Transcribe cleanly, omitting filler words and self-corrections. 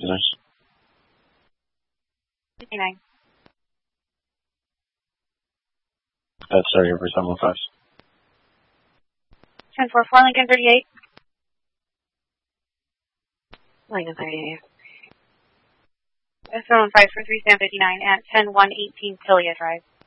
listeners. 59. That's sorry over 715. 1044, Lincoln 38. Lincoln 38. 715 for 3 Sam 59 at 10118 Tilia Drive.